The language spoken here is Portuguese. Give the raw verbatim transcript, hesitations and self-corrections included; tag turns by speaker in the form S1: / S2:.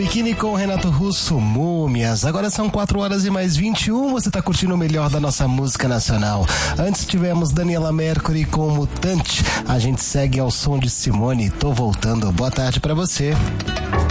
S1: Biquíni com Renato Russo, Múmias. Agora são quatro horas e mais vinte e um. Você tá curtindo o melhor da nossa música nacional. Antes tivemos Daniela Mercury com Mutante. A gente segue ao som de Simone. Tô voltando. Boa tarde pra você.